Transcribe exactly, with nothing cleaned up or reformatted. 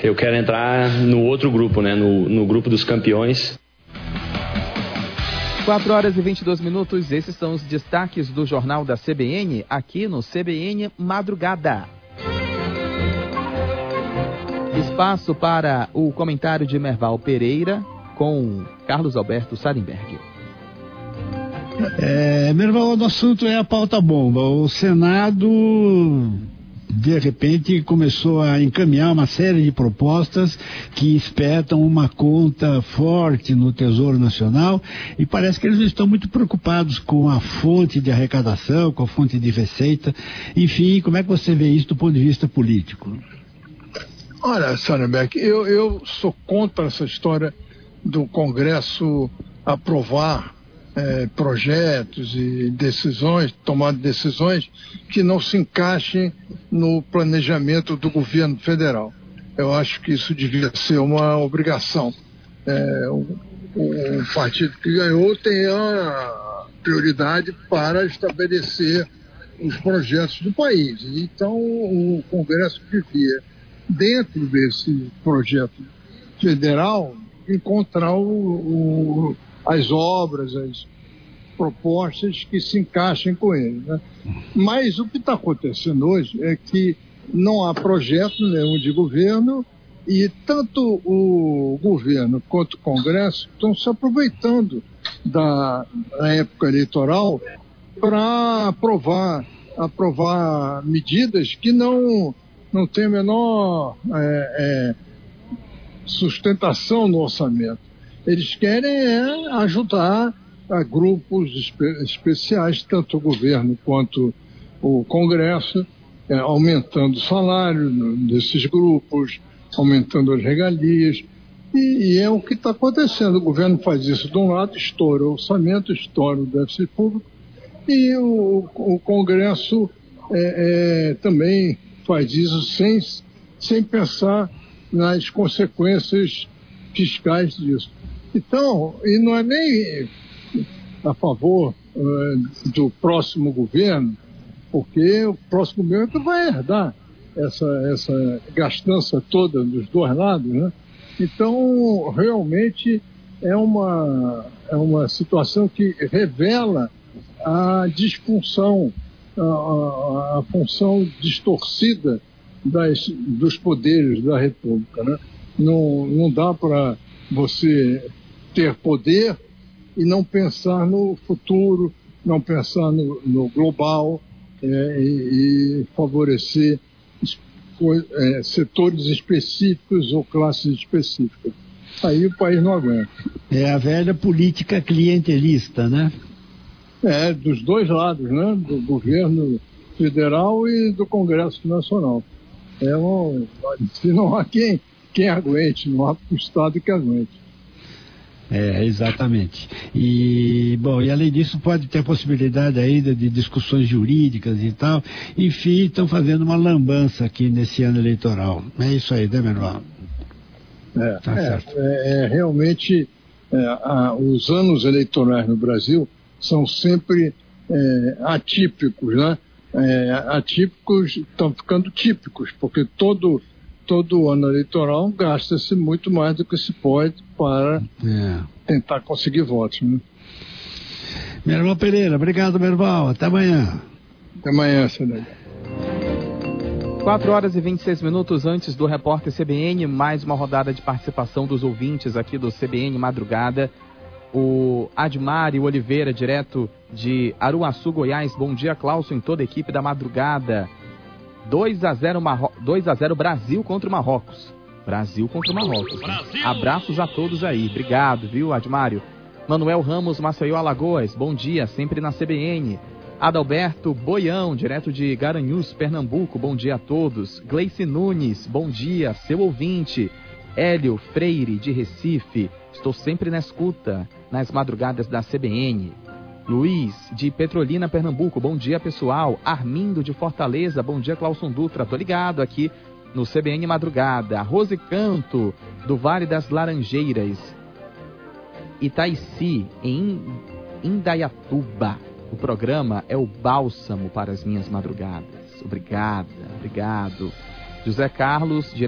eu quero entrar no outro grupo, né? No, no grupo dos campeões. quatro horas e vinte e dois minutos, esses são os destaques do Jornal da C B N, aqui no C B N Madrugada. Espaço para o comentário de Merval Pereira com Carlos Alberto Sarenberg. É, Merval, o assunto é a pauta bomba. O Senado, de repente, começou a encaminhar uma série de propostas que espetam uma conta forte no Tesouro Nacional e parece que eles não estão muito preocupados com a fonte de arrecadação, com a fonte de receita. Enfim, como é que você vê isso do ponto de vista político? Olha, Sarenberg, eu, eu sou contra essa história do Congresso aprovar é, projetos e decisões, tomar decisões que não se encaixem no planejamento do governo federal. Eu acho que isso devia ser uma obrigação. É, o, o partido que ganhou tem a prioridade para estabelecer os projetos do país. Então, o Congresso devia, dentro desse projeto federal, encontrar o, o, as obras, as propostas que se encaixem com ele, né? Mas o que está acontecendo hoje é que não há projeto nenhum de governo e tanto o governo quanto o Congresso estão se aproveitando da, da época eleitoral para aprovar, aprovar medidas que não não tem a menor é, é, sustentação no orçamento. Eles querem é, ajudar a grupos espe especiais, tanto o governo quanto o Congresso, é, aumentando o salário desses grupos, aumentando as regalias, e, e é o que está acontecendo. O governo faz isso de um lado, estoura o orçamento, estoura o déficit público, e o, o Congresso é, é, também faz isso sem, sem pensar nas consequências fiscais disso. Então, e não é nem a favor uh, do próximo governo, porque o próximo governo que vai herdar essa, essa gastança toda dos dois lados, né? Então, realmente é uma, é uma situação que revela a disfunção, A, a, a função distorcida das, dos poderes da República, né? Não, não dá para você ter poder e não pensar no futuro, não pensar no, no global é, e, e favorecer é, setores específicos ou classes específicas. Aí o país não aguenta. É a velha política clientelista, né? É, dos dois lados, né? Do governo federal e do Congresso Nacional. É um, se não há quem, quem aguente, não há o Estado que aguente. É, exatamente. E, bom, e além disso pode ter a possibilidade ainda de discussões jurídicas e tal. Enfim, estão fazendo uma lambança aqui nesse ano eleitoral. É isso aí, né, Merval? É, tá é, é, é realmente é, a, os anos eleitorais no Brasil são sempre é, atípicos, né? É, atípicos estão ficando típicos, porque todo, todo ano eleitoral gasta-se muito mais do que se pode para é. tentar conseguir votos, né? Merval Pereira, obrigado, Merval. Até amanhã. Até amanhã, Cidade. quatro horas e vinte e seis minutos antes do repórter C B N, mais uma rodada de participação dos ouvintes aqui do C B N Madrugada. O Admário Oliveira, direto de Aruaçu, Goiás. Bom dia, Cláudio, em toda a equipe da Madrugada. dois a zero, Marro... dois a zero Brasil contra o Marrocos. Brasil contra o Marrocos. Né? Abraços a todos aí. Obrigado, viu, Admário? Manuel Ramos, Maceió, Alagoas. Bom dia, sempre na C B N. Adalberto Boião, direto de Garanhuns, Pernambuco. Bom dia a todos. Gleice Nunes, bom dia, seu ouvinte. Hélio Freire, de Recife. Estou sempre na escuta, nas madrugadas da C B N. Luiz, de Petrolina, Pernambuco. Bom dia, pessoal. Armindo, de Fortaleza. Bom dia, Clauson Dutra. Tô ligado aqui no C B N Madrugada. Rose Canto, do Vale das Laranjeiras. Itaici, em Indaiatuba. O programa é o bálsamo para as minhas madrugadas. Obrigada, obrigado. José Carlos,